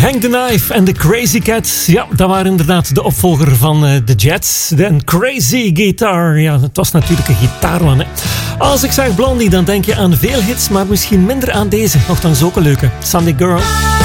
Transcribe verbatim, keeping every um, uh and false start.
Hang the Knife en The Crazy Cats. Ja, dat waren inderdaad de opvolger van uh, The Jets. De Crazy Guitar. Ja, het was natuurlijk een gitaarman, hè. Als ik zeg Blondie, dan denk je aan veel hits, maar misschien minder aan deze. Nochtans ook een leuke. Sunday Girl.